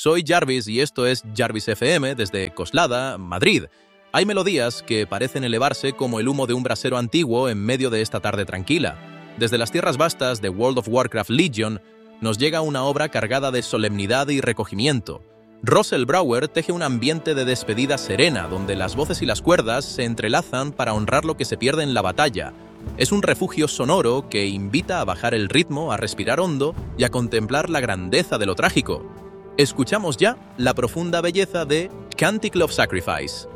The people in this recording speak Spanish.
Soy Jarvis y esto es Jarvis FM desde Coslada, Madrid. Hay melodías que parecen elevarse como el humo de un brasero antiguo en medio de esta tarde tranquila. Desde las tierras vastas de World of Warcraft Legion nos llega una obra cargada de solemnidad y recogimiento. Russell Brower teje un ambiente de despedida serena, donde las voces y las cuerdas se entrelazan para honrar lo que se pierde en la batalla. Es un refugio sonoro que invita a bajar el ritmo, a respirar hondo y a contemplar la grandeza de lo trágico. Escuchamos ya la profunda belleza de Canticle of Sacrifice.